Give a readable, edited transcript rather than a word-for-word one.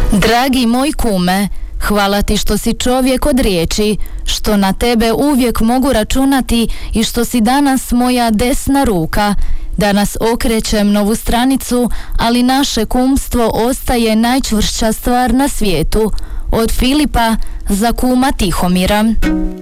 Dragi moj kume, hvala ti što si čovjek od riječi, što na tebe uvijek mogu računati i što si danas moja desna ruka. Danas okrećem novu stranicu, ali naše kumstvo ostaje najčvršća stvar na svijetu. Od Filipa za kuma Tihomira.